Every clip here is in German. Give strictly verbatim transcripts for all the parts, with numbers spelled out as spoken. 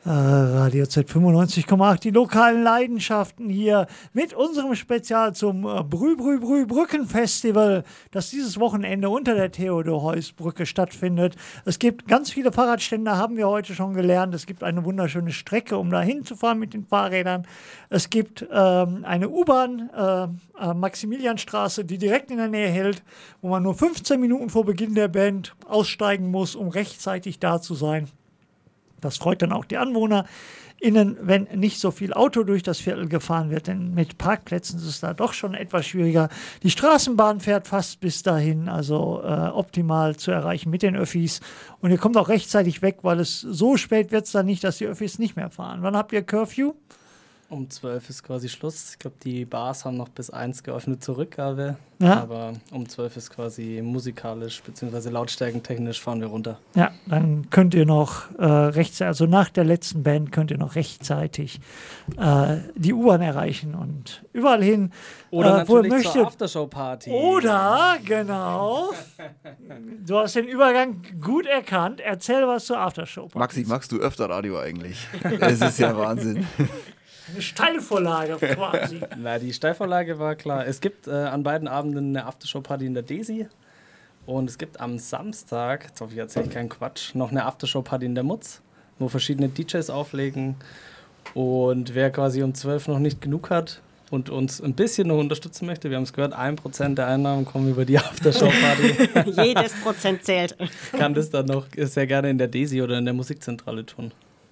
Äh, Radio Z fünfundneunzig Komma acht, die lokalen Leidenschaften hier mit unserem Spezial zum äh, Brü Brü Brü Brückenfestival, das dieses Wochenende unter der Theodor-Heuss-Brücke stattfindet. Es gibt ganz viele Fahrradstände, haben wir heute schon gelernt. Es gibt eine wunderschöne Strecke, um da hinzufahren mit den Fahrrädern. Es gibt ähm, eine U-Bahn, äh, äh, Maximilianstraße, die direkt in der Nähe hält, wo man nur fünfzehn Minuten vor Beginn der Band aussteigen muss, um rechtzeitig da zu sein. Das freut dann auch die AnwohnerInnen, wenn nicht so viel Auto durch das Viertel gefahren wird, denn mit Parkplätzen ist es da doch schon etwas schwieriger. Die Straßenbahn fährt fast bis dahin, also äh, optimal zu erreichen mit den Öffis. Und ihr kommt auch rechtzeitig weg, weil es so spät wird es dann nicht, dass die Öffis nicht mehr fahren. Wann habt ihr Curfew? Um zwölf ist quasi Schluss. Ich glaube, die Bars haben noch bis eins geöffnet zur Rückgabe. Ja. Aber um zwölf ist quasi musikalisch bzw. lautstärkentechnisch fahren wir runter. Ja, dann könnt ihr noch äh, rechtzeitig, also nach der letzten Band könnt ihr noch rechtzeitig äh, die U-Bahn erreichen und überall hin, Oder äh, wo ihr natürlich möchtet. zur Aftershow-Party. Oder, genau. Du hast den Übergang gut erkannt. Erzähl was zur Aftershow-Party. Maxi, magst du öfter Radio eigentlich? Es ist ja Wahnsinn. Eine Steilvorlage quasi. Na, die Steilvorlage war klar. Es gibt äh, an beiden Abenden eine Aftershow-Party in der Desi. Und es gibt am Samstag, jetzt hoffe ich, erzähle ich keinen Quatsch, noch eine Aftershow-Party in der Mutz, wo verschiedene D Js auflegen. Und wer quasi um zwölf noch nicht genug hat und uns ein bisschen noch unterstützen möchte, wir haben es gehört, ein Prozent der Einnahmen kommen über die Aftershow-Party. Jedes Prozent zählt. Kann das dann noch sehr gerne in der Desi oder in der Musikzentrale tun.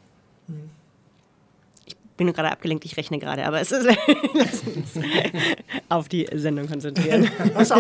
Ich bin gerade abgelenkt, ich rechne gerade, aber es ist, lass uns auf die Sendung konzentrieren. Was